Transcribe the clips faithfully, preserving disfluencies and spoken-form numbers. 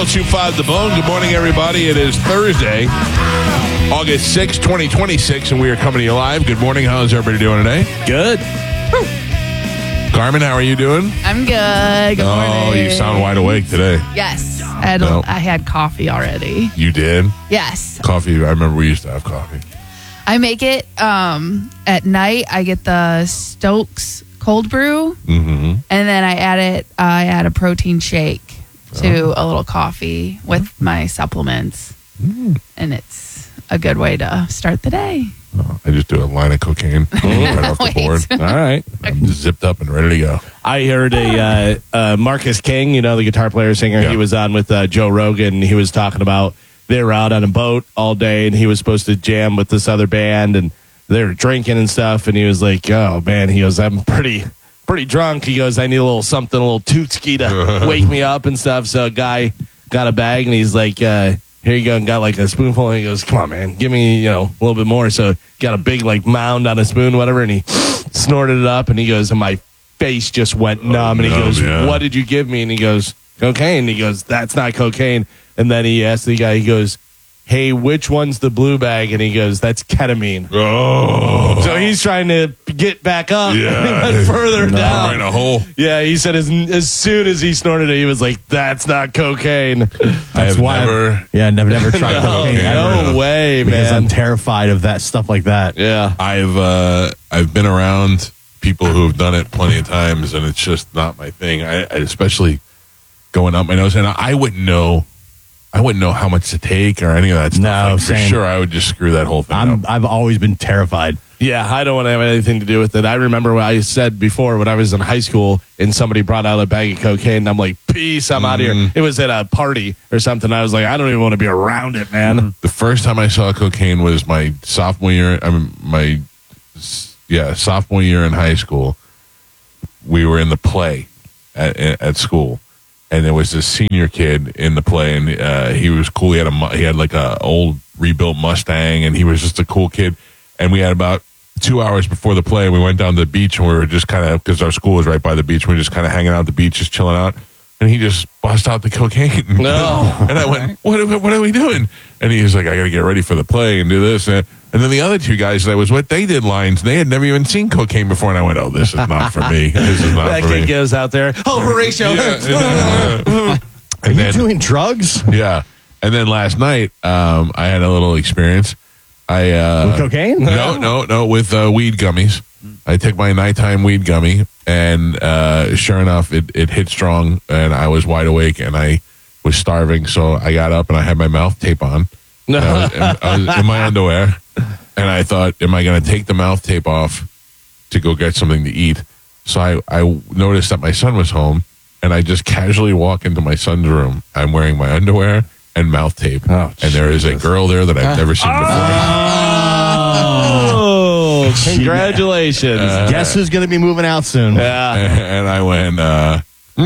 oh two five The Bone. Good morning, everybody. It is Thursday, August sixth, twenty twenty-six, and we are coming to you live. Good morning. How's everybody doing today? Good. Carmen, how are you doing? I'm good. Good morning. Oh, you sound wide awake today. Yes. I had, No. I had coffee already. You did? Yes. Coffee, I remember we used to have coffee. I make it um, at night. I get the Stokes cold brew, Mm-hmm. and then I add it. Uh, I add a protein shake to Oh. a little coffee with my supplements, Mm. and it's a good way to start the day. Oh, I just do a line of cocaine right off the Wait. board. All right. I'm zipped up and ready to go. I heard a uh, uh, Marcus King, you know, the guitar player singer. Yeah. He was on with uh, Joe Rogan. He was talking about they were out on a boat all day, and he was supposed to jam with this other band, and they were drinking and stuff. And he was like, "Oh man," he goes, "I'm pretty, pretty drunk." He goes, "I need a little something, a little tootski to wake me up and stuff." So a guy got a bag, and he's like, uh, "Here you go," and got like a spoonful. And he goes, "Come on, man, give me, you know, a little bit more." So got a big like mound on a spoon, whatever, and he snorted it up. And he goes, and my face just went numb. And he numb, goes, yeah. "What did you give me?" And he goes, "Cocaine." And he goes, "That's not cocaine." And then he asked the guy, he goes, "Hey, which one's the blue bag?" And he goes, "That's ketamine." Oh. So he's trying to get back up. Yeah. He went further No. down. Right in a hole. Yeah, he said as, as soon as he snorted it, he was like, "That's not cocaine." I have why never... Yeah, never, never tried No, cocaine ever. no way, Because man. I'm terrified of that stuff like that. Yeah. I've uh, I've been around people who have done it plenty of times, and it's just not my thing. I, I especially going up my nose, and I wouldn't know. I wouldn't know how much to take or any of that stuff. No, Like, for same. sure, I would just screw that whole thing I'm, up. I've always been terrified. Yeah, I don't want to have anything to do with it. I remember what I said before when I was in high school and somebody brought out a bag of cocaine, and I'm like, "Peace, I'm out of here." It was at a party or something. I was like, I don't even want to be around it, man. The first time I saw cocaine was my sophomore year. I mean, my yeah sophomore year in high school. We were in the play at at school, and there was this senior kid in the play, and uh, he was cool. He had a mu- he had like a old rebuilt Mustang, and he was just a cool kid. And we had about two hours before the play, we went down to the beach, and we were just kind of, because our school was right by the beach, we were just kind of hanging out at the beach, just chilling out. And he just bust out the cocaine. No. And I went, what, are- what are we doing? And he was like, I got to get ready for the play and do this. And, and then the other two guys that I was with, they did lines, and they had never even seen cocaine before. And I went, oh, this is not for me. This is not That for kid me. goes out there. Oh, Horatio. Yeah. Are And you then, doing drugs? yeah. And then last night, um, I had a little experience. I uh, With cocaine? No, no, no. With uh, weed gummies. I took my nighttime weed gummy, and uh, sure enough, it, it hit strong, and I was wide awake, and I was starving. So I got up, and I had my mouth tape on. No. And I was, in, I was in my underwear, and I thought, am I going to take the mouth tape off to go get something to eat? So I, I noticed that my son was home, and I just casually walk into my son's room. I'm wearing my underwear and mouth tape, Oh, and there is a girl there that I've never seen Oh, congratulations. Guess who's going to be moving out soon? yeah. before. And I went, uh,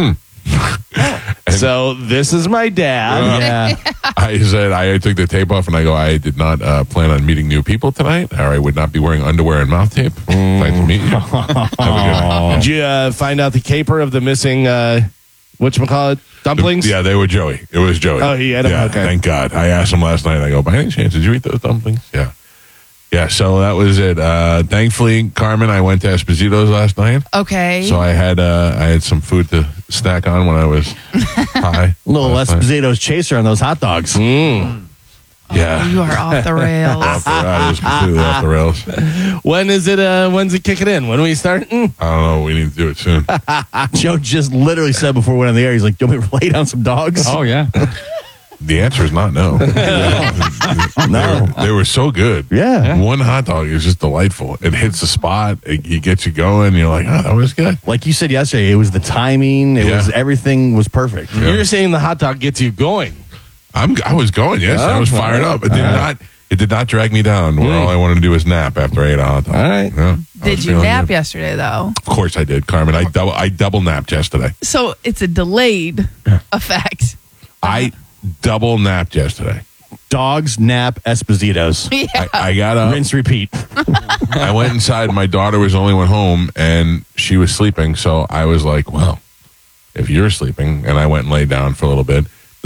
So this is my dad. Yeah. I said, I took the tape off, and I go, I did not uh, plan on meeting new people tonight, or I would not be wearing underwear and mouth tape. Nice to meet you. Have a good night. Did you uh, find out the caper of the missing, uh, whatchamacallit, dumplings? Yeah, they were Joey. It was Joey. Oh, he had 'em? Yeah, Okay. thank God. I asked him last night. I go, by any chance, did you eat those dumplings? Yeah. Yeah, so that was it. Uh, thankfully, Carmen, I went to Esposito's last night, Okay. so I had uh, I had some food to snack on when I was high. A little less last night. potatoes chaser on those hot dogs. Mm. Yeah. You are off the rails. Off the, I was completely off the rails. When is it, uh, when's it kicking in? When are we starting? I don't know. We need to do it soon. Joe just literally said before we went on the air, he's like, do you want me to lay down some dogs? Oh, yeah. The answer is not no. No. They, they were so good. Yeah. One hot dog is just delightful. It hits the spot. It, it gets you going. You're like, oh, that was good. Like you said yesterday, it was the timing. It Yeah. was everything was perfect. Yeah. You're saying the hot dog gets you going. I'm. I was going. Yes, I was fired up. It did not. It did not drag me down. Where all I wanted to do was nap after I ate a hot dog. All right. Yeah, I Did was you feeling nap good. yesterday, though? Of course I did, Carmen. I double. I double napped yesterday. So it's a delayed effect. I double napped yesterday. Dogs, nap, Espositos. Yeah. I, I got up. Rinse, repeat. I went inside. My daughter was the only one home, and she was sleeping. So I was like, well, if you're sleeping, and I went and laid down for a little bit.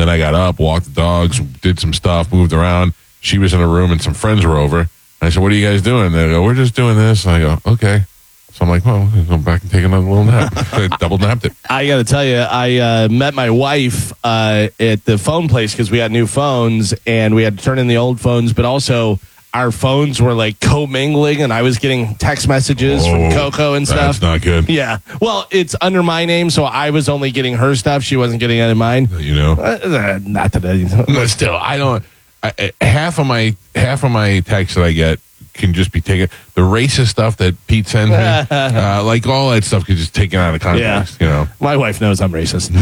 Then I got up, walked the dogs, did some stuff, moved around. She was in a room and some friends were over. I said, what are you guys doing? They go, we're just doing this. And I go, okay. So I'm like, well, I'll go back and take another little nap. I double napped it. I got to tell you, I uh, met my wife uh, at the phone place because we had new phones and we had to turn in the old phones, but also our phones were like commingling and I was getting text messages Oh, from Coco and stuff. That's not good. Yeah. Well, it's under my name, so I was only getting her stuff. She wasn't getting any of mine. You know? Uh, not that I... But still, I don't. I, I- half of my half of my texts that I get can just be taken. The racist stuff that Pete sends me, uh, like all that stuff, could just taken out of context. You know. My wife knows I'm racist.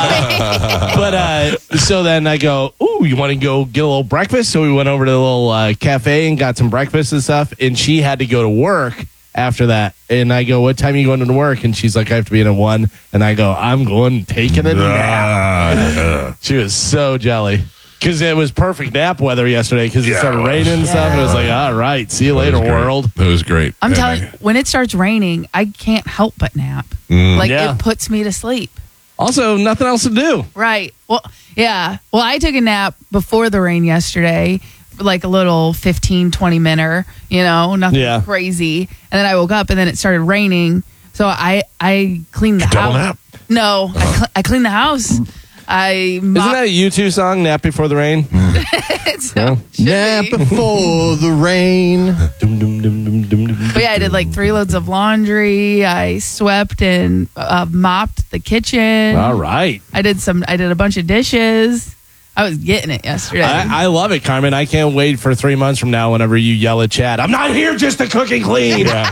Uh, but uh, so then I go, ooh, you want to go get a little breakfast? So we went over to the little uh, cafe and got some breakfast and stuff. And she had to go to work after that. And I go, what time are you going to work? And she's like, I have to be in at one. And I go, I'm going taking a nap. Uh, She was so jelly. Because it was perfect nap weather yesterday because it Yeah, started it was. raining and stuff. And it was like, all right, see you that later, was great. world. That was great. I'm And telling I- you, when it starts raining, I can't help but nap. Mm. Like Yeah. it puts me to sleep. Also, nothing else to do. Right. Well, yeah. Well, I took a nap before the rain yesterday, like a little fifteen, twenty minute, you know, nothing Yeah. crazy. And then I woke up and then it started raining. So I I cleaned the Double house. nap? No, I, cl- I cleaned the house. I Isn't mopped- that a U two song, Nap Before the Rain? it's- No? should Nap be. before the rain. Dum, dum, dum, dum, dum, dum. But yeah, I did like three loads of laundry. I swept and uh, mopped the kitchen. All right. I did some. I did a bunch of dishes. I was getting it yesterday. I, I love it, Carmen. I can't wait for three months from now whenever you yell at Chad, I'm not here just to cook and clean. Yeah.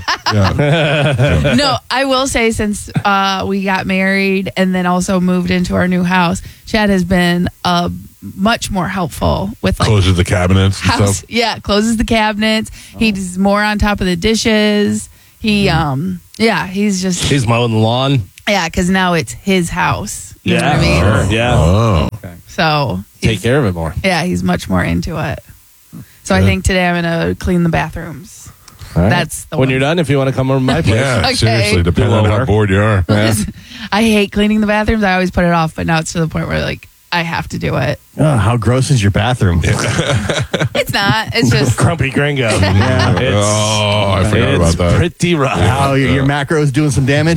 yeah. No, I will say since uh, we got married and then also moved into our new house, Chad has been uh, much more helpful with like Closes the cabinets and house. stuff. Yeah, closes the cabinets. He's more on top of the dishes. He, um, yeah, he's just He's mowing the lawn. yeah, because now it's his house. You know what I mean? Sure. Yeah. Oh. So Take he's- care of it more. yeah, he's much more into it. So I Good. think today I'm gonna clean the bathrooms. All right. That's the when one. you're done, if you want to come over to my place. Yeah. Okay. Seriously, depending on how Lower. bored you are. Yeah. I hate cleaning the bathrooms. I always put it off, but now it's to the point where like I have to do it. Oh, how gross is your bathroom? It's not. It's just Grumpy Gringo. Yeah. It's, Oh, I forgot it's about that. pretty rough. How your, your macros doing some damage?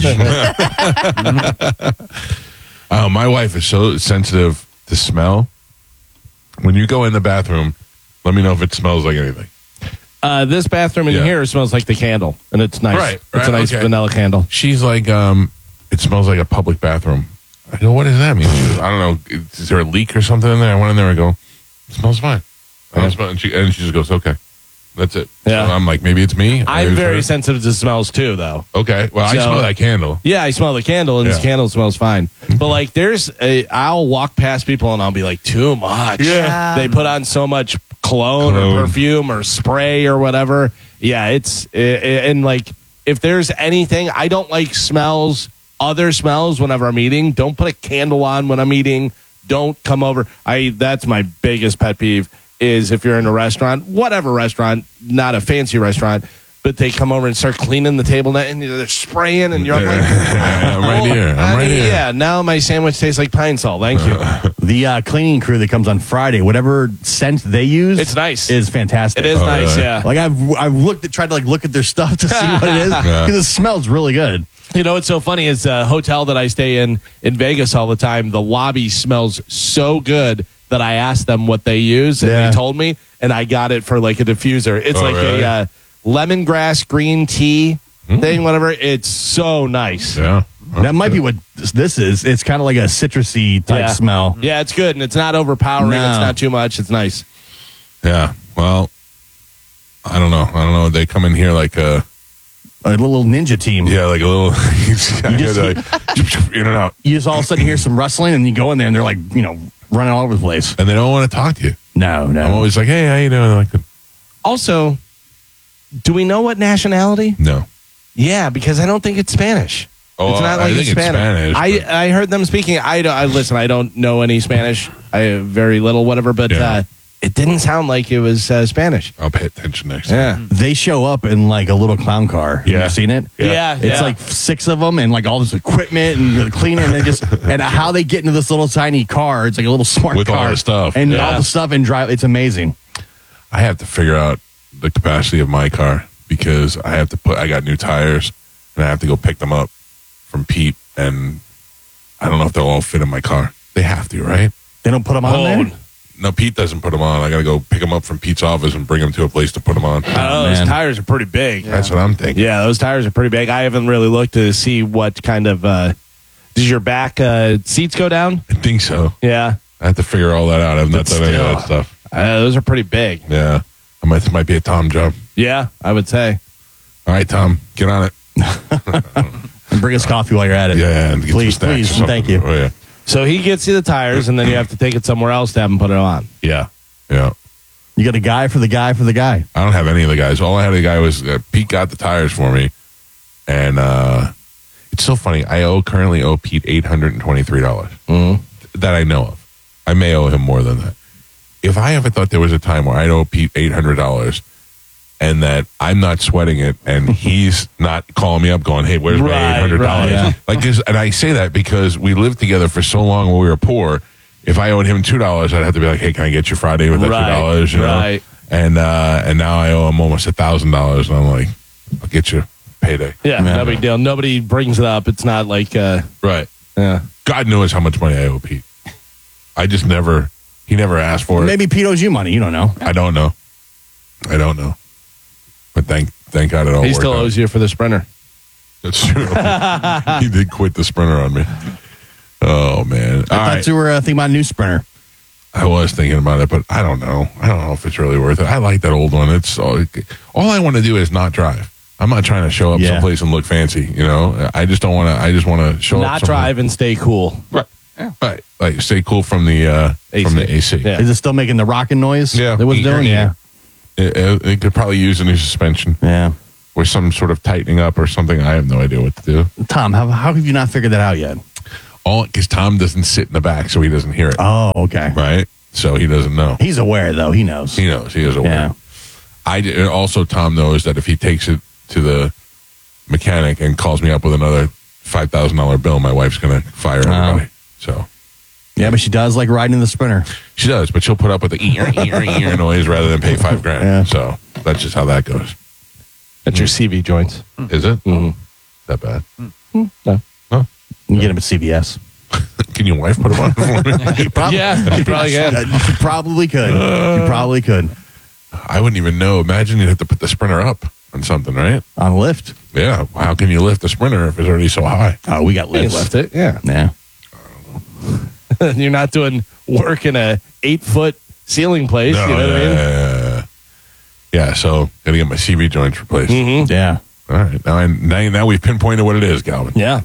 Oh, my wife is so sensitive to smell. When you go in the bathroom, let me know if it smells like anything. Uh, this bathroom in Yeah. here smells like the candle, and it's nice. Right, It's a right, nice okay. vanilla candle. She's like, um, it smells like a public bathroom. I go, what does that mean? She goes, I don't know. Is there a leak or something in there? I went in there and go, it smells fine. I don't smell, and, she, and she just goes, okay. That's it. Yeah. So I'm like, maybe it's me. I'm Maybe it's very her. sensitive to smells too, though. Okay. Well, I So- smell that candle. Yeah, I smell the candle, and this Yeah. candle smells fine. But like, there's a, I'll walk past people and I'll be like, too much. Yeah. They put on so much cologne, Cologne. or perfume or spray or whatever. Yeah, it's i- i- and like, if there's anything, I don't like smells, other smells whenever I'm eating. Don't put a candle on when I'm eating. Don't come over. I that's my biggest pet peeve is if you're in a restaurant, whatever restaurant, not a fancy restaurant, but they come over and start cleaning the table net and they're spraying and you're like, I'm right here. I'm I right mean, here. Yeah, now my sandwich tastes like pine salt. Thank you. The uh, cleaning crew that comes on Friday, whatever scent they use, It's nice. Is fantastic. It is Oh, nice, really? yeah. Like I've I've looked at tried to like look at their stuff to see what it is because it smells really good. You know what's so funny is a hotel that I stay in in Vegas all the time. The lobby smells so good that I asked them what they use, and Yeah. they told me, and I got it for like a diffuser. It's Oh, like really? a uh, lemongrass green tea thing, whatever. It's so nice. Yeah. That might be what this- this is. It's kind of like a citrusy type Yeah. smell. Yeah, it's good, and it's not overpowering. No. It's not too much. It's nice. Yeah. Well, I don't know. I don't know. They come in here like a, A little ninja team. yeah, like a little, just- like, in and out. You just all of a sudden hear some rustling and you go in there and they're like, you know, running all over the place. And they don't want to talk to you. No, no. I'm always like, hey, how you doing? They're like, Also, do we know what nationality? no. Yeah, because I don't think it's Spanish. Oh, it's not I like think it's it's Spanish. Spanish, I, I heard them speaking. I don't. I listen. I don't know any Spanish. I very little, whatever. But Yeah. uh, it didn't sound like it was uh, Spanish. I'll pay attention next time. Yeah. They show up in like a little clown car. Have Yeah. you seen it? Yeah. It's yeah. like six of them and like all this equipment and the cleaner and they just and how they get into this little tiny car. It's like a little smart With all car the stuff. and Yeah. all the stuff and drive. It's amazing. I have to figure out the capacity of my car because I have to put, I got new tires and I have to go pick them up from Pete, and I don't know if they'll all fit in my car. They have to, right? They don't put them on Oh, there. No, Pete doesn't put them on. I got to go pick them up from Pete's office and bring them to a place to put them on. I don't know, those man. tires are pretty big. Yeah. That's what I'm thinking. those tires are pretty big. I haven't really looked to see what kind of. Uh, does your back uh, seats go down? I think so. Yeah. I have to figure all that out. I've not But done any of that still. stuff. Uh, those are pretty big. Yeah. I might, this might be a Tom job. Yeah, I would say. All right, Tom, get on it. And bring us coffee while you're at it. Yeah, and get Please, some snacks please, or something. thank you. Oh, yeah. So he gets you the tires, and then you have to take it somewhere else to have him put it on. Yeah. Yeah. You got a guy for the guy for the guy. I don't have any of the guys. All I had of the guy was uh, Pete got the tires for me, and uh, it's so funny. I owe currently owe Pete eight hundred and twenty three dollars Mm-hmm. that I know of. I may owe him more than that. If I ever thought there was a time where I'd owe Pete eight hundred dollars and that I'm not sweating it, and he's not calling me up going, "Hey, where's my Right, eight hundred dollars?" right, yeah. Like, 'cause- and I say that because we lived together for so long when we were poor. If I owed him two dollars, I'd have to be like, "Hey, can I get you Friday with that Right, two dollars?" You know? right. And uh, and now I owe him almost a thousand dollars, and I'm like, "I'll get you payday." Yeah, Yeah. no big deal. Nobody brings it up. It's not like, uh, Right. yeah. God knows how much money I owe Pete. I just never. He never asked for it. Maybe Pete owes you money. You don't know. I don't know. I don't know. But thank thank God it all He worked still out. owes you for the Sprinter. That's true. He did quit the Sprinter on me. Oh man! I All thought right. you were uh, thinking about a new Sprinter. I was thinking about it, but I don't know. I don't know if it's really worth it. I like that old one. It's all, all I want to do is not drive. I'm not trying to show up Yeah. someplace and look fancy. You know, I just don't want to. I just want to show up. Not somewhere- drive and stay cool. Right. Right. Like stay cool from the uh, A C. from the A C. Yeah. Is it still making the rocking noise? Yeah. It was doing. Yeah. It, it, it could probably use a new suspension Yeah. or some sort of tightening up or something. I have no idea what to do. Tom, how, how have you not figured that out yet? All because Tom doesn't sit in the back, so he doesn't hear it. Oh, okay. Right. So he doesn't know. He's aware though. He knows. He knows. He is aware. Yeah. I d- and also Tom knows that if he takes it to the mechanic and calls me up with another five thousand dollar bill, my wife's gonna fire everybody. So Yeah, but she does like riding in the Sprinter. she does, but she'll put up with the ear ear ear noise rather than pay five grand. Yeah. So that's just how that goes. That's your C V joints. Is it Mhm. that bad? You can get him at C V S. Can your wife put them on for me? He probably, Yeah, you probably can. You probably could. You probably could. I wouldn't even know. Imagine you'd have to put the Sprinter up on something, right? On lift. Yeah. How can you lift the Sprinter if it's already so high? Oh, we got You lifts. left it, yeah. Yeah. You're not doing work in a eight foot ceiling place. No, you know what I mean? yeah, yeah, so gotta get my C V joints replaced. Mm-hmm. Yeah. All right, now, I, now now we've pinpointed what it is, Galvin. Yeah.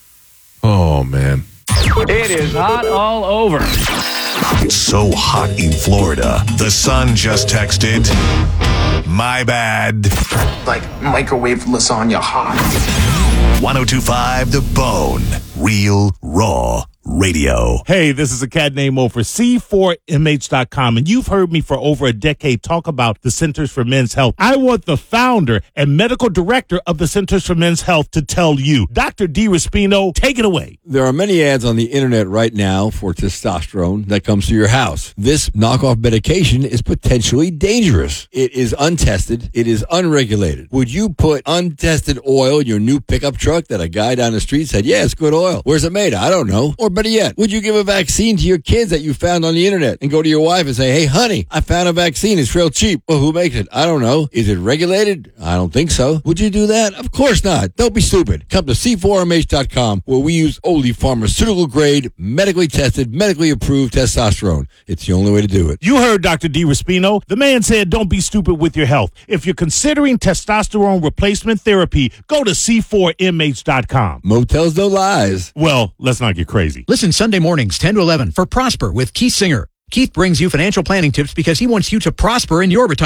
Oh man, It is hot all over. It's so hot in Florida. The sun just texted. My bad. Like microwave lasagna hot. ten twenty-five The Bone. Real, raw radio. Hey, this is a cat named Mo for C four M H dot com, and you've heard me for over a decade talk about the Centers for Men's Health. I want the founder and medical director of the Centers for Men's Health to tell you. Doctor D. Raspino, take it away. There are many ads on the internet right now for testosterone that comes to your house. This knockoff medication is potentially dangerous. It is untested. It is unregulated. Would you put untested oil in your new pickup truck that a guy down the street said, yeah, it's good oil? Where's it made? I don't know. Or better yet, would you give a vaccine to your kids that you found on the internet and go to your wife and say, hey, honey, I found a vaccine. It's real cheap. Well, who makes it? I don't know. Is it regulated? I don't think so. Would you do that? Of course not. Don't be stupid. Come to C four M H dot com where we use only pharmaceutical grade, medically tested, medically approved testosterone. It's the only way to do it. You heard Doctor D. Raspino. The man said, don't be stupid with your health. If you're considering testosterone replacement therapy, go to C four M H dot com. Motels no lies. Well, let's not get crazy. Listen Sunday mornings, ten to eleven, for Prosper with Keith Singer. Keith brings you financial planning tips because he wants you to prosper in your retirement.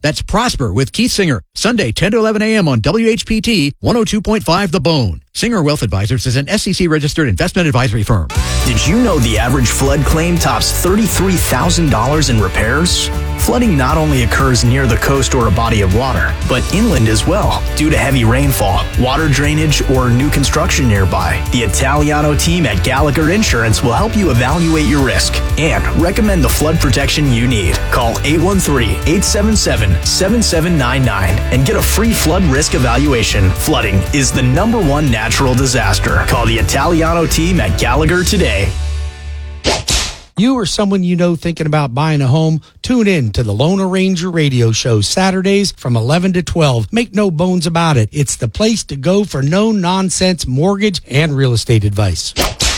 That's Prosper with Keith Singer. Sunday, ten to eleven a.m. on W H P T one oh two point five The Bone. Singer Wealth Advisors is an S E C-registered investment advisory firm. Did you know the average flood claim tops thirty-three thousand dollars in repairs? Flooding not only occurs near the coast or a body of water, but inland as well, due to heavy rainfall, water drainage, or new construction nearby. The Italiano team at Gallagher Insurance will help you evaluate your risk and recommend the flood protection you need. Call eight one three, eight seven seven, seven seven nine nine and get a free flood risk evaluation. Flooding is the number one natural disaster. Call the Italiano team at Gallagher today. You or someone you know thinking about buying a home, tune in to the Lone Ranger radio show Saturdays from eleven to twelve. Make no bones about it. It's the place to go for no-nonsense mortgage and real estate advice.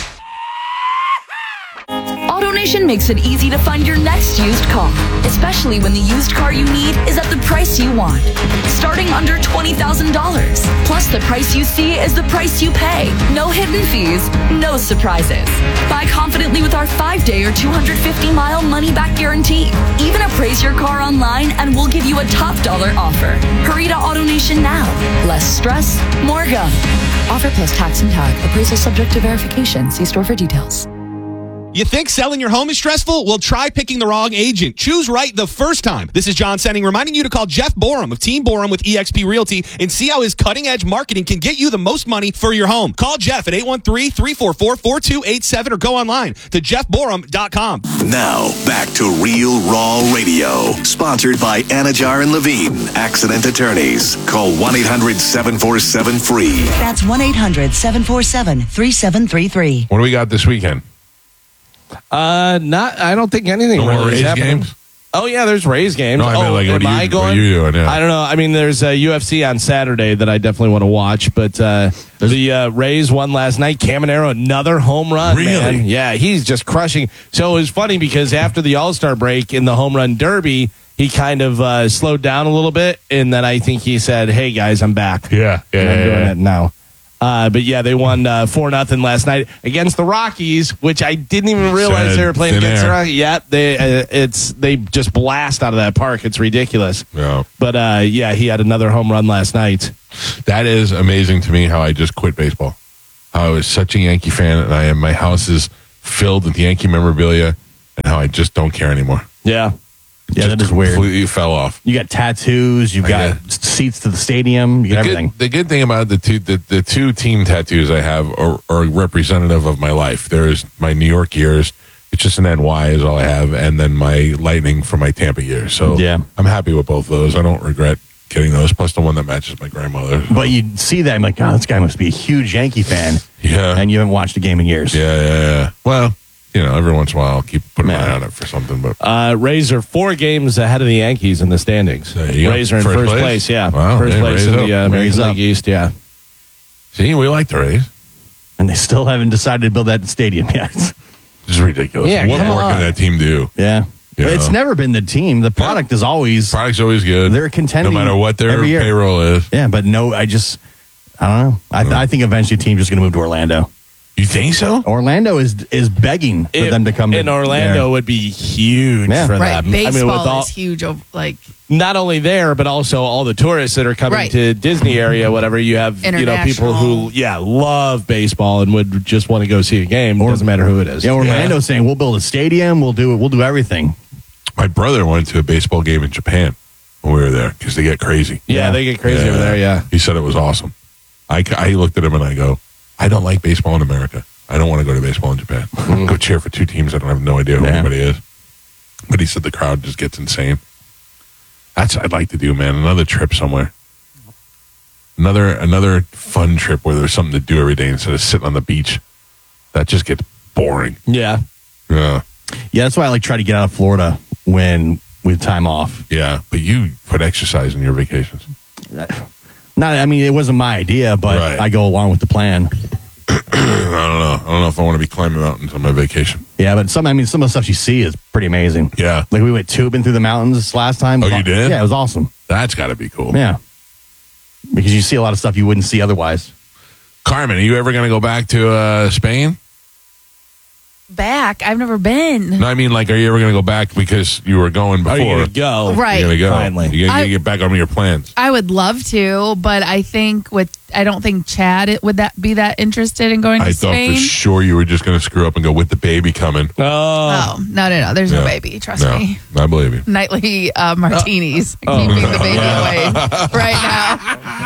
AutoNation makes it easy to find your next used car, especially when the used car you need is at the price you want, starting under twenty thousand dollars. Plus, the price you see is the price you pay. No hidden fees, no surprises. Buy confidently with our five-day or two hundred fifty mile money-back guarantee. Even appraise your car online and we'll give you a top dollar offer. Hurry to AutoNation now. Less stress, more go. Offer plus tax and tag. Appraisal subject to verification. See store for details. You think selling your home is stressful? Well, try picking the wrong agent. Choose right the first time. This is John Senning reminding you to call Jeff Borum of Team Borum with E X P Realty and see how his cutting-edge marketing can get you the most money for your home. Call Jeff at eight one three, three four four, four two eight seven or go online to jeff borum dot com. Now, back to Real Raw Radio. Sponsored by Anajar and Levine, Accident Attorneys. Call one eight hundred, seven four seven, free. That's one eight hundred, seven four seven, three seven three three. What do we got this weekend? Uh, not. I don't think anything No more really is Rays happening. games? Oh yeah, there's Rays games. No, I mean, oh, like, what am are you- I going? what are you doing? Yeah. I don't know. I mean, there's a U F C on Saturday that I definitely want to watch, but uh, the uh, Rays won last night. Caminero, another home run. Really? Man. Yeah, he's just crushing. So it was funny because after the All-Star break in the home run derby, he kind of uh, slowed down a little bit, and then I think he said, "Hey guys, I'm back." Yeah, yeah, And I'm yeah, doing yeah. it now. Uh, but yeah, they won uh, four nothing last night against the Rockies, which I didn't even realize Said they were playing thin against air. the Rockies. Yeah, they uh, it's they just blast out of that park. It's ridiculous. Yeah. But uh, yeah, he had another home run last night. That is amazing to me how I just quit baseball. How I was such a Yankee fan, and I am my house is filled with Yankee memorabilia, and how I just don't care anymore. Yeah. Yeah, that is weird. Completely fell off. You got tattoos. You've I got get- seats to the stadium. You got The everything. good, the good thing about the two the, the two team tattoos I have are, are representative of my life. There's my New York years. It's just an N Y is all I have, and then my Lightning for my Tampa years. So Yeah. I'm happy with both of those. I don't regret getting those. Plus the one that matches my grandmother. But you see that, I'm like, oh, this guy must be a huge Yankee fan. Yeah. And you haven't watched a game in years. Yeah, yeah, yeah. Well, you know, every once in a while I'll keep putting my eye on it for something. But Uh, Rays are four games ahead of the Yankees in the standings. There you go. Rays are in First first, place? place? Yeah, Wow, first hey, place Rays in up. the uh, Rays American up. League East. Yeah. see, we like the Rays. And they still haven't decided to build that stadium yet. This is ridiculous. Yeah, what come more on. can that team do? Yeah. You But it's know? never been the team. The product is always. Product's always good. They're contending. no matter what their every year. payroll is. Yeah, but no, I just. I don't know. I, I think eventually the team's just going to move to Orlando. You think so? Orlando is is begging for It- them to come to in Orlando there. would be huge Yeah. for Right. them. Baseball I mean, with all, is huge. Of, like, not only there, but also all the tourists that are coming Right. to Disney area, whatever. You have, you know, people who, yeah, love baseball and would just want to go see a game. It doesn't matter who it is. Yeah, Orlando's saying we'll build a stadium. We'll do it. We'll do everything. My brother went to a baseball game in Japan when we were there because they get crazy. Yeah, they get crazy over there, yeah. He said it was awesome. I, I looked at him and I go, I don't like baseball in America. I don't want to go to baseball in Japan. Go cheer for two teams. I don't have no idea who Yeah. anybody is. But he said the crowd just gets insane. That's what I'd like to do, man. Another trip somewhere. Another another fun trip where there's something to do every day instead of sitting on the beach. That just gets boring. Yeah. Yeah. Yeah, that's why I like try to get out of Florida when we have time off. Yeah, but you put exercise in your vacations. Not, I mean, it wasn't my idea, but Right. I go along with the plan. I don't know. I don't know if I want to be climbing mountains on my vacation. Yeah, but some, I mean, some of the stuff you see is pretty amazing. Yeah. Like we went tubing through the mountains last time. Oh, you did? Yeah, it was awesome. That's got to be cool. Yeah. Because you see a lot of stuff you wouldn't see otherwise. Carmen, are you ever going to go back to uh, Spain? back. I've never been. No, I mean, like, are you ever going to go back because you were going before? Are you going to go? Right. You're going to go. Finally. You're going I- to get back on your plans. I would love to, but I think with I don't think Chad it, would that be that interested in going to I thought Spain. for sure you were just going to screw up and go with the baby coming. Oh. Oh no no no! There's no Yeah. baby. Trust No, me. I believe you. Nightly uh, martinis Oh. keeping the baby away right now.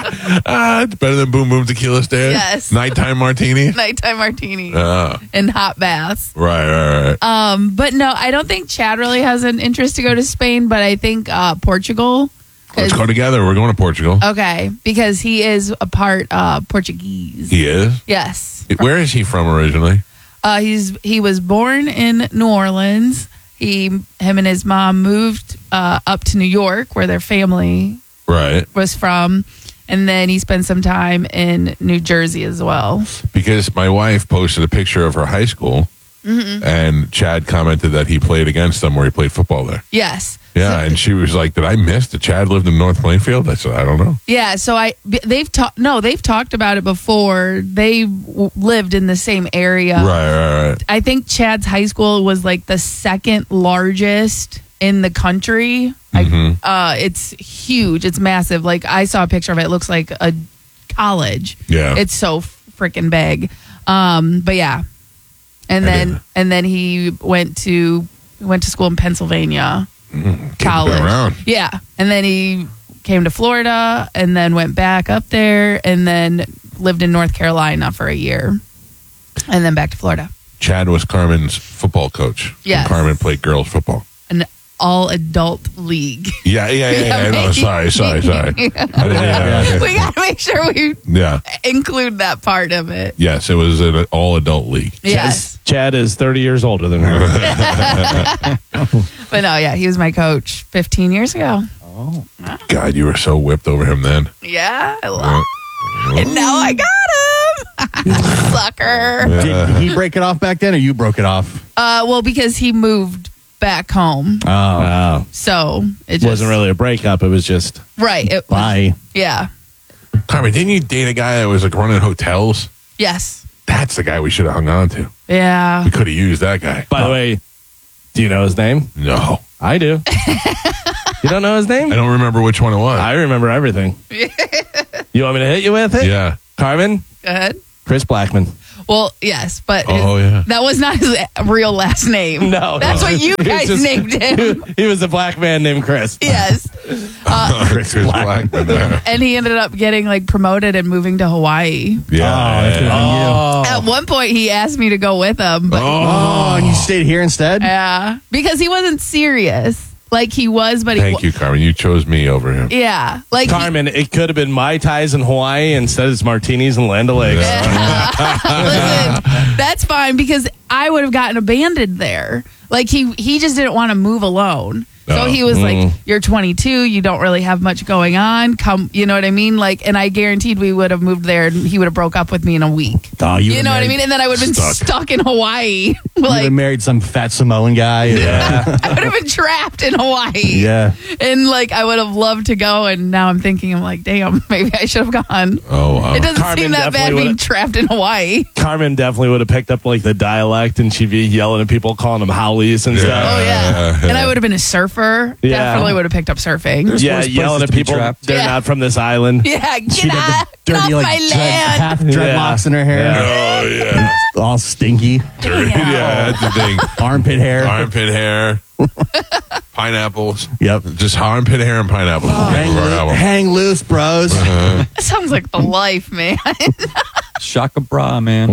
Ah, it's better than Boom Boom Tequila Stand. Yes. Nighttime martini. Nighttime martini Ah, and hot baths. right, right, right. Um, but no, I don't think Chad really has an interest to go to Spain. But I think uh, Portugal. Let's go together. We're going to Portugal. Okay, because he is a part uh, Portuguese. He is. Yes. Where is he from originally? Uh, he's he was born in New Orleans. He him and his mom moved uh, up to New York, where their family Right. was from, and then he spent some time in New Jersey as well. Because my wife posted a picture of her high school, Mhm. and Chad commented that he played against them where he played football there. Yes. Yeah, and she was like, "Did I miss that Chad lived in North Plainfield?" I said, "I don't know." Yeah, so I b- they've talked no, they've talked about it before. They w- lived in the same area. Right, right, right. I think Chad's high school was like the second largest in the country. Mhm. Uh, it's huge. It's massive. Like I saw a picture of it. It looks like a college. Yeah. It's so freaking big. Um, but yeah. And I then didn't- and then he went to went to school in Pennsylvania. Keep it College. around. Yeah. And then he came to Florida and then went back up there and then lived in North Carolina for a year. And then back to Florida. Chad was Carmen's football coach. Yes. Carmen played girls football. An all adult league. Yeah, yeah, yeah. yeah, no, sorry, sorry, sorry. I didn't- yeah, We got to make sure we yeah. include that part of it. Yes, it was an all adult league. Yes. Chad is thirty years older than her. But no, yeah, he was my coach fifteen years ago. God, you were so whipped over him then. Yeah, I love And now I got him. Sucker. Did he break it off back then, or you broke it off? Uh, well, because he moved back home. Oh, Wow. So it It just. wasn't really a breakup. It was just Right. It was, bye. yeah. Carmen, didn't you date a guy that was like running hotels? Yes. That's the guy we should have hung on to. Yeah. We could have used that guy. By the way, do you know his name? No. I do. You don't know his name? I don't remember which one it was. I remember everything. You want me to hit you with it? Yeah. Carmen? Go ahead. Chris Blackman. Well, yes, but Oh, his- yeah. that was not his real last name. No. That's no. what you He was guys just- named him. He was a black man named Chris. Yes. Uh, Chris Blackman there. and he ended up getting like promoted and moving to Hawaii. Yeah. Oh. At one point, he asked me to go with him, but Oh, and you stayed here instead? yeah, because he wasn't serious like he was, but he Thank wa- you, Carmen. You chose me over him. Yeah, like he- Carmen, it could have been Mai Tais in Hawaii. Instead, it's martinis and Land O'Lakes. Listen, that's fine because I would have gotten abandoned there. Like he he just didn't want to move alone. So Oh. he was Mm. like, "You're twenty-two. You don't really have much going on. Come, you know what I mean? Like, and I guaranteed we would have moved there, and he would have broke up with me in a week. Oh, You, were know what I married- mean? And then I would have been Stuck. stuck, in Hawaii. You would like have married some fat Samoan guy. Yeah. I would have been trapped in Hawaii. Yeah. And like I would have loved to go, and now I'm thinking, I'm like, damn, maybe I should have gone. Oh, wow. It doesn't Carmen seem that bad definitely being would've- trapped in Hawaii. Carmen definitely would have picked up like the dialect and she'd be yelling at people, calling them howlies and Oh stuff. yeah, Yeah. and I would have been a surfer. Yeah. Definitely would have picked up surfing. Yeah, worse yelling places at to be people. trapped. They're Yeah. not from this island. Yeah, get She'd out, have the get off dirty, like, my dread, land. half dreadlocks in her hair. Oh, yeah. All stinky. Yeah, that's the thing. Armpit hair. Armpit hair. Pineapples. Yep. Just armpit hair and pineapples. Hang, Our loo- album. hang loose, bros. Uh-huh. That sounds like the life, man. Shaka bra, man.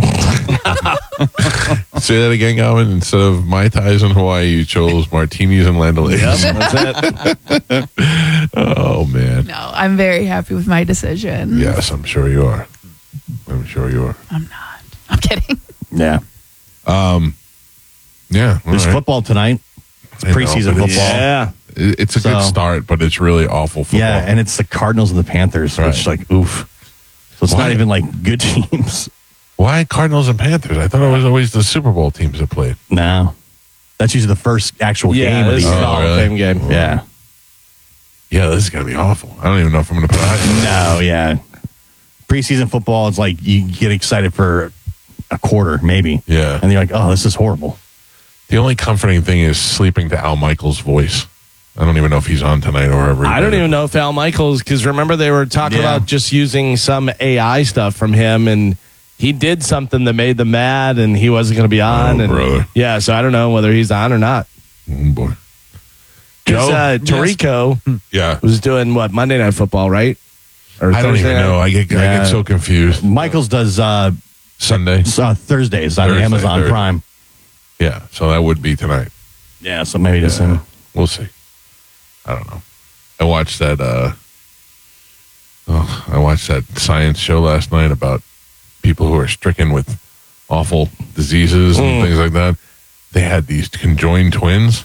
Say that again, Galvin. Instead of Mai Tais in Hawaii, you chose martinis and Land O'Lakes. That's it. Oh, man. No, I'm very happy with my decision. Yes, I'm sure you are. I'm sure you are. I'm not. I'm kidding. Yeah. Um, yeah. all There's right. football tonight. It's I know, preseason but football. it's- Yeah. It- It's a good So- start, but it's really awful football. Yeah, and it's the Cardinals and the Panthers, Right. which like oof. So it's Why? not even like good teams. Why Cardinals and Panthers? I thought it was always the Super Bowl teams that played. No. That's usually the first actual Yeah, game of this the is year. the Hall of really? Fame game. Yeah. Yeah, this is going to be awful. I don't even know if I'm going to put eyes on it. No, yeah. Preseason football is like you get excited for a quarter, maybe. Yeah. And you're like, oh, this is horrible. The only comforting thing is sleeping to Al Michaels' voice. I don't even know if he's on tonight or wherever. I don't even know if Al Michaels, because remember they were talking Yeah. about just using some A I stuff from him, and he did something that made them mad, and he wasn't going to be on. Oh, and brother. Yeah, so I don't know whether he's on or not. Oh, boy. Because Joe? uh, Tirico Yeah. was doing what, Monday Night Football, right? Or I don't Thursday even night? know. I get I Yeah. get so confused. Michaels does uh, Sunday. uh, Thursdays on Thursday, Amazon Thursday. Prime. Yeah, so that would be tonight. Yeah, so maybe just Yeah. him. We'll see. I don't know. I watched that. Uh, oh, I watched that science show last night about people who are stricken with awful diseases and Mm. things like that. They had these conjoined twins.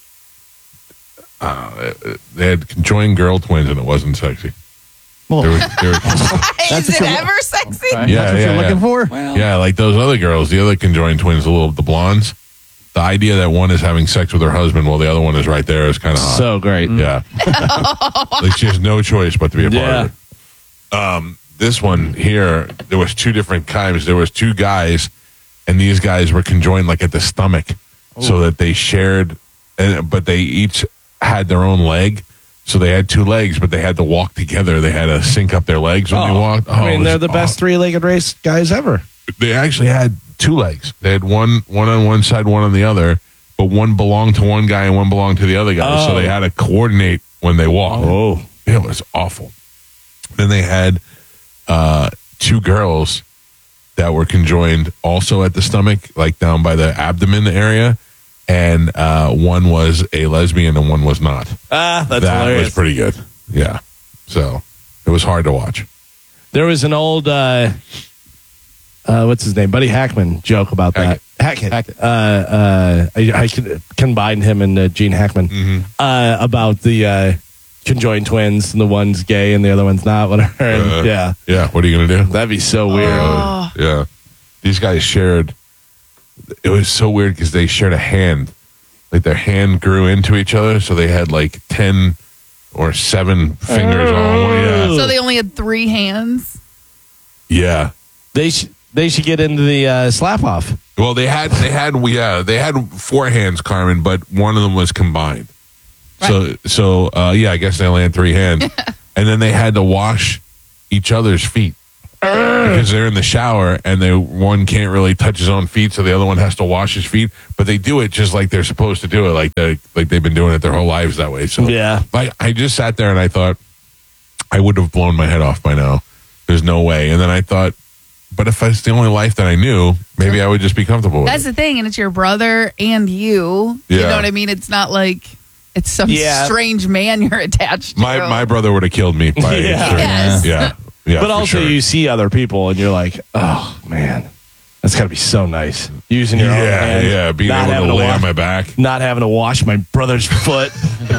Uh, they had conjoined girl twins, and it wasn't sexy. Well, They were, they were, Is it ever sexy? yeah, That's what yeah, you're yeah. looking for? Yeah, like those other girls, the other conjoined twins, the little the blondes. The idea that one is having sex with her husband while the other one is right there is kind of hot. So great. Yeah. Like she has no choice but to be a part Yeah. of it. Um, this one here, there was two different kinds. There was two guys, and these guys were conjoined like at the stomach, so that they shared, and, but they each had their own leg. So they had two legs, but they had to walk together. They had to sync up their legs when they walked. Oh, I it mean, was they're the best awesome. three-legged race guys ever. They actually had two legs. They had one one on one side, one on the other, but one belonged to one guy and one belonged to the other guy. So Oh. they had to coordinate when they walked. Oh. It was awful. Then they had uh, two girls that were conjoined also at the stomach, like down by the abdomen area. And uh, one was a lesbian and one was not. Ah, that's that hilarious. was pretty good. Yeah. So it was hard to watch. There was an old, uh, uh, what's his name? Buddy Hackman joke about that. Hackett. Uh, uh, I, I could combine him and uh, Gene Hackman Mm-hmm. uh, about the uh, conjoined twins, and the one's gay and the other one's not. Whatever. And, Uh, yeah, Yeah. What are you going to do? that'd be so weird. Oh. Yeah. These guys shared, it was so weird because they shared a hand. Like their hand grew into each other, so they had like ten or seven fingers all in one. Yeah. So they only had three hands. Yeah. They sh- they should get into the uh, slap off. Well, they had they had yeah they had four hands, Carmen, but one of them was combined. So so uh, yeah, I guess they only had three hands, and then they had to wash each other's feet because they're in the shower, and they one can't really touch his own feet, so the other one has to wash his feet. But they do it just like they're supposed to do it, like they like they've been doing it their whole lives that way. So Yeah. like I just sat there and I thought I would have blown my head off by now. There's no way. And then I thought, but if it's the only life that I knew, maybe I would just be comfortable with That's it. the thing, and it's your brother and you. You Yeah. know what I mean? It's not like it's some Yeah. strange man you're attached to. My my brother would have killed me. By Yeah. sure. Yes. Yeah. Yeah. but for also, sure. you see other people, and you're like, oh man, that's got to be so nice using your own Yeah, hand, yeah. Being not able having to lay wash, on my back. not having to wash my brother's foot.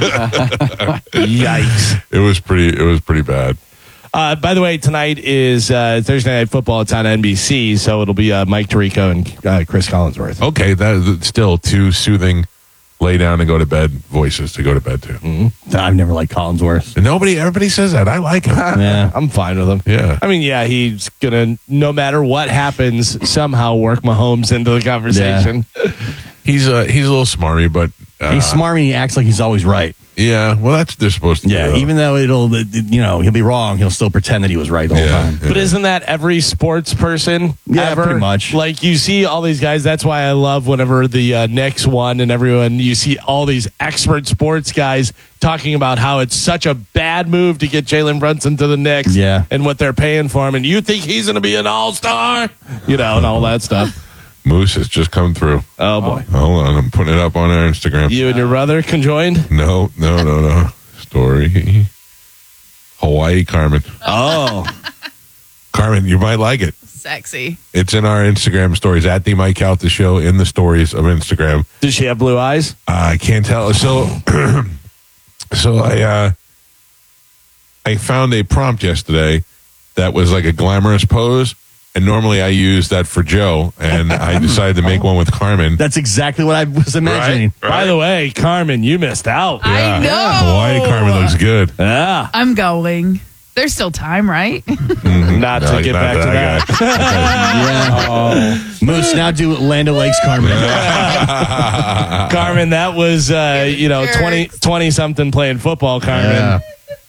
Yikes. It was pretty. It was pretty bad. Uh, by the way, tonight is uh, Thursday Night Football. It's on N B C, so it'll be uh, Mike Tirico and uh, Chris Collinsworth. Okay, that is still two soothing, lay down and go to bed voices to go to bed to. Mm-hmm. I've never liked Collinsworth. And nobody, everybody says that. I like him. Yeah. I'm fine with him. Yeah. I mean, yeah, he's gonna, no matter what happens, somehow work Mahomes into the conversation. He's uh, he's a little smarmy, but uh, He's smarmy. He acts like he's always right. Yeah, well, that's what they're supposed to Yeah, do. even though it'll, you know, he'll be wrong, he'll still pretend that he was right the whole Yeah. time. But isn't that every sports person Yeah, ever? pretty much. Like you see all these guys. That's why I love whenever the uh, Knicks won and everyone. You see all these expert sports guys talking about how it's such a bad move to get Jalen Brunson to the Knicks. Yeah. and what they're paying for him, and you think he's going to be an all star, you know, and all that stuff. Moose has just come through. Oh boy, Hold on, I'm putting it up on our Instagram. you and your brother conjoined. No, no, no, no. Story. Hawaii, Carmen. Oh, Carmen, you might like it. Sexy. It's in our Instagram stories at the Mike Calta Show in the stories of Instagram. does she have blue eyes? I can't tell. So, so I uh, I found a prompt yesterday that was like a glamorous pose, and normally I use that for Joe, and I decided to make one with Carmen. That's exactly what I was imagining. Right? By the way, Carmen, you missed out. I know. Hawaii Carmen looks good. Yeah, I'm going. There's still time, right? not to No, get not back to that that. Yeah. Oh. Moose, now do Land O'Lakes, Carmen. Carmen, that was, uh, you know, twenty, twenty something playing football, Carmen. Yeah.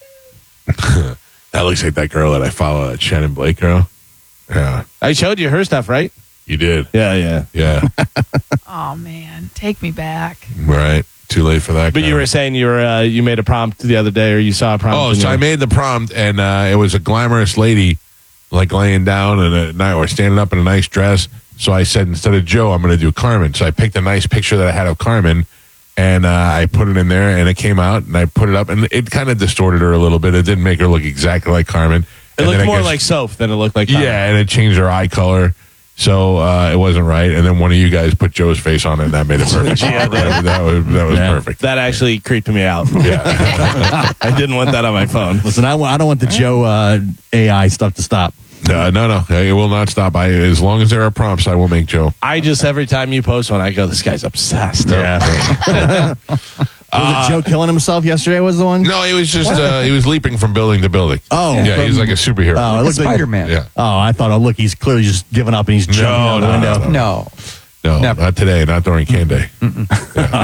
That looks like that girl that I follow, that Shannon Blake girl. Yeah. I showed you her stuff, right? You did. Yeah, yeah. Yeah. Oh man, take me back. Right. Too late for that. But you were saying you were uh, you made a prompt the other day, or you saw a prompt. Oh, in so your- I made the prompt, and uh, it was a glamorous lady, like laying down and a night or standing up in a nice dress. So I said, instead of Joe, I'm going to do Carmen. So I picked a nice picture that I had of Carmen, and uh, I put it in there, and it came out, and I put it up, and it kind of distorted her a little bit. It didn't make her look exactly like Carmen. It And looked then I more guess- like Soph than it looked like Carmen. Yeah, and it changed her eye color. So uh, it wasn't right, and then one of you guys put Joe's face on it, and that made it perfect. Yeah, that, that was, that was Yeah. perfect. That actually creeped me out. Yeah. I didn't want that on my phone. Listen, I, I don't want the Joe uh, A I stuff to stop. No, no, no. It will not stop. I, as long as there are prompts, I will make Joe. I just, every time you post one, I go, this guy's obsessed. Yeah. Was it Joe killing himself yesterday was the one? No, he was just uh, he was leaping from building to building. Oh. yeah, he's like a superhero. Oh, it looks like Spider-Man. Yeah. Oh, I thought, oh, look, he's clearly just giving up and he's jumping out No, the no, window. no, No. no, Never. not today. Not during Can Day. Yeah.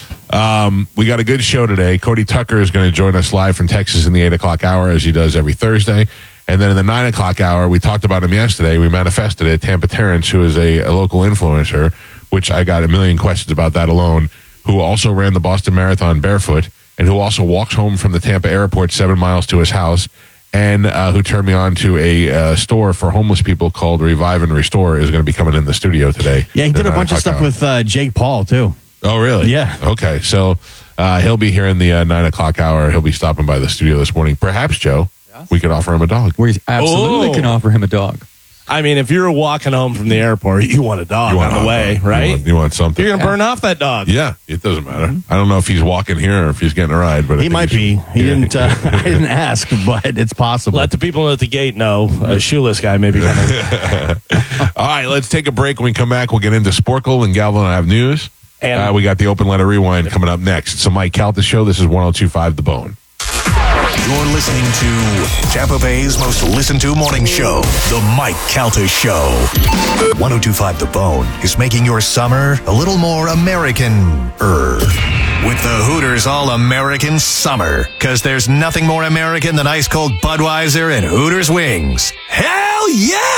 Um, we got a good show today. Cody Tucker is going to join us live from Texas in the eight o'clock hour, as he does every Thursday. And then in the nine o'clock hour, we talked about him yesterday. We manifested it. Tampa Terrence, who is a, a local influencer, which I got a million questions about that alone, who also ran the Boston Marathon barefoot, and who also walks home from the Tampa airport seven miles to his house, and uh, who turned me on to a uh, store for homeless people called Revive and Restore, is going to be coming in the studio today. Yeah, he The did a nine bunch of o'clock stuff hour. with uh, Jake Paul, too. Oh, really? Yeah. Okay, so uh, he'll be here in the uh, nine o'clock hour. He'll be stopping by the studio this morning. Perhaps, Joe, we could offer him a dog. We absolutely Oh. can offer him a dog. I mean, if you're walking home from the airport, you want a dog You want on the a way, dog. right? You want, you want something. You're going to burn off that dog. Yeah, it doesn't matter. I don't know if he's walking here or if he's getting a ride, but I He think might be. he's- He yeah. didn't. Uh, I didn't ask, but it's possible. Let the people at the gate know a shoeless guy may be coming. All right, let's take a break. When we come back, we'll get into Sporkle and Galvin and I have news. And- uh, we got the open letter rewind coming up next. It's the Mike Calta Show. This is one oh two point five The Bone. You're listening to Tampa Bay's most listened to morning show, The Mike Calta Show. one oh two point five The Bone is making your summer a little more American-er. With the Hooters All-American Summer. Because there's nothing more American than ice-cold Budweiser and Hooters wings. Hell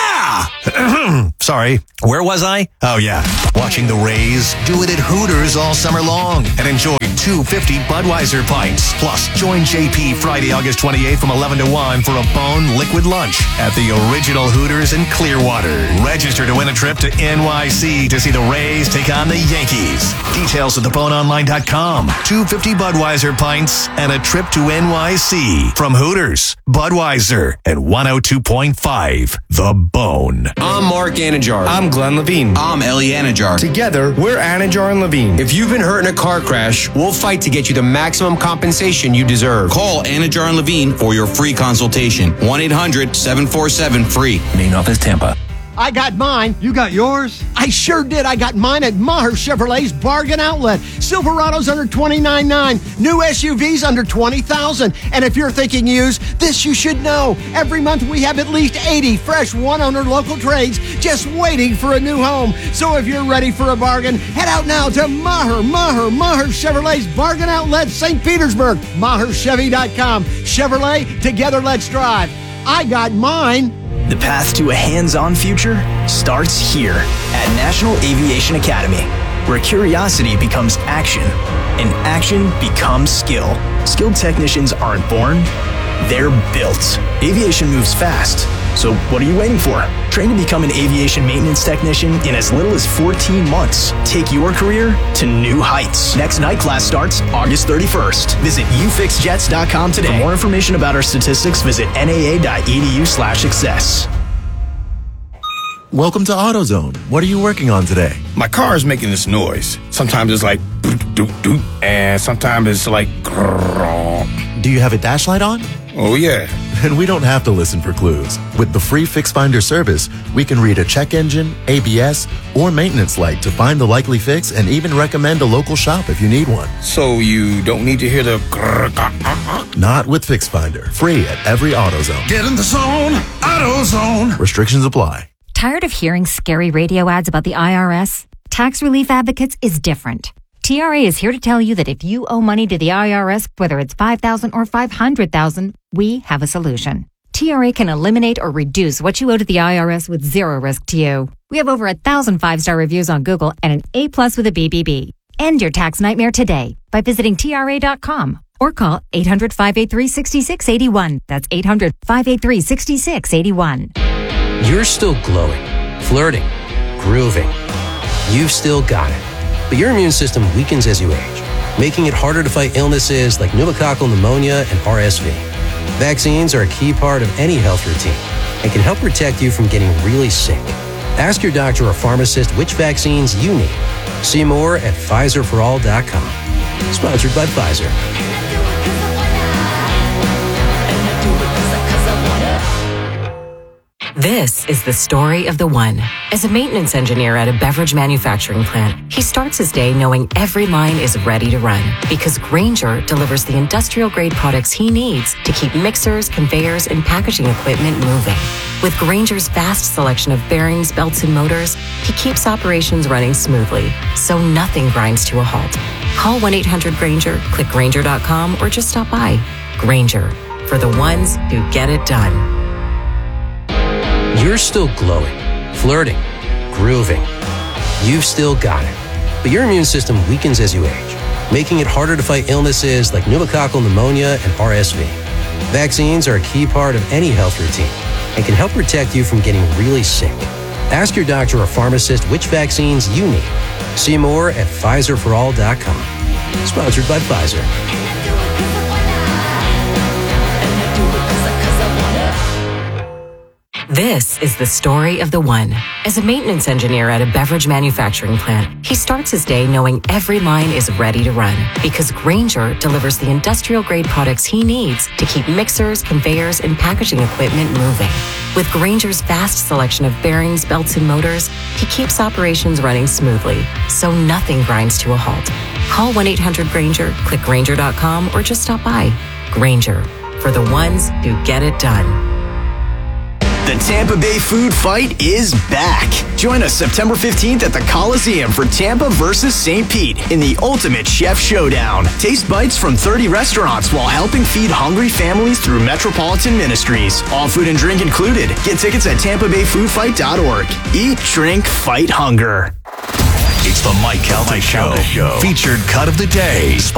yeah! Sorry, where was I? Oh, yeah. Watching the Rays do it at Hooters all summer long and enjoy two fifty Budweiser pints. Plus, join J P Friday, August twenty-eighth from eleven to one for a Bone Liquid Lunch at the original Hooters in Clearwater. Register to win a trip to N Y C to see the Rays take on the Yankees. Details at the bone online dot com. two fifty Budweiser pints and a trip to N Y C from Hooters, Budweiser, and one oh two point five The Bone. I'm Mark Anajar. I'm Glenn Levine. I'm Ellie Anajar. Together, we're Anajar and Levine. If you've been hurt in a car crash, we'll fight to get you the maximum compensation you deserve. Call Anajar and Levine for your free consultation. one eight hundred seven four seven free. Main office, Tampa. I got mine. You got yours? I sure did. I got mine at Maher Chevrolet's Bargain Outlet. Silverado's under twenty-nine nine. New S U Vs under twenty thousand. And if you're thinking used, this you should know. Every month we have at least eighty fresh one-owner local trades just waiting for a new home. So if you're ready for a bargain, head out now to Maher, Maher, Maher Chevrolet's Bargain Outlet, Saint Petersburg. Maher Chevy dot com. Chevrolet, together let's drive. I got mine. The path to a hands-on future starts here at National Aviation Academy, where curiosity becomes action and action becomes skill. Skilled technicians aren't born, they're built. Aviation moves fast, so what are you waiting for? Train to become an aviation maintenance technician in as little as fourteen months. Take your career to new heights. Next night class starts August thirty-first. Visit u fix jets dot com today. For more information about our statistics, visit N A A dot E D U slash success. Welcome to AutoZone. What are you working on today? My car is making this noise. Sometimes it's like doot doot doot, and sometimes it's like grrrr. Do you have a dash light on? Oh yeah. Then we don't have to listen for clues. With the free Fix Finder service, we can read a check engine, A B S, or maintenance light to find the likely fix and even recommend a local shop if you need one. So you don't need to hear the grrrr, grrrr, grrrr. Not with Fix Finder. Free at every AutoZone. Get in the zone, AutoZone. Restrictions apply. Tired of hearing scary radio ads about the I R S? Tax Relief Advocates is different. T R A is here to tell you that if you owe money to the I R S, whether it's five thousand dollars or five hundred thousand dollars, we have a solution. T R A can eliminate or reduce what you owe to the I R S with zero risk to you. We have over a thousand five-star reviews on Google and an A plus with a B B B. End your tax nightmare today by visiting T R A dot com or call eight hundred, five eight three, six six eight one. That's eight hundred, five eight three, six six eight one. You're still glowing, flirting, grooving. You've still got it. But your immune system weakens as you age, making it harder to fight illnesses like pneumococcal pneumonia and R S V. Vaccines are a key part of any health routine and can help protect you from getting really sick. Ask your doctor or pharmacist which vaccines you need. See more at Pfizer for all dot com. Sponsored by Pfizer. This is the story of the one. As a maintenance engineer at a beverage manufacturing plant, he starts his day knowing every line is ready to run because Grainger delivers the industrial-grade products he needs to keep mixers, conveyors, and packaging equipment moving. With Grainger's vast selection of bearings, belts, and motors, he keeps operations running smoothly, so nothing grinds to a halt. Call one eight hundred Grainger, click Grainger dot com, or just stop by. Grainger, for the ones who get it done. You're still glowing, flirting, grooving. You've still got it. But your immune system weakens as you age, making it harder to fight illnesses like pneumococcal pneumonia and R S V. Vaccines are a key part of any health routine and can help protect you from getting really sick. Ask your doctor or pharmacist which vaccines you need. See more at Pfizer for all dot com. Sponsored by Pfizer. This is the story of the one. As a maintenance engineer at a beverage manufacturing plant, he starts his day knowing every line is ready to run because Grainger delivers the industrial-grade products he needs to keep mixers, conveyors, and packaging equipment moving. With Grainger's vast selection of bearings, belts, and motors, he keeps operations running smoothly, so nothing grinds to a halt. Call one eight hundred Grainger, click Grainger dot com, or just stop by. Grainger, for the ones who get it done. The Tampa Bay Food Fight is back. Join us September fifteenth at the Coliseum for Tampa versus Saint Pete in the Ultimate Chef Showdown. Taste bites from thirty restaurants while helping feed hungry families through Metropolitan Ministries. All food and drink included. Get tickets at tampa bay food fight dot org. Eat, drink, fight hunger. It's the Mike Calta Show. Show. Featured cut of the day.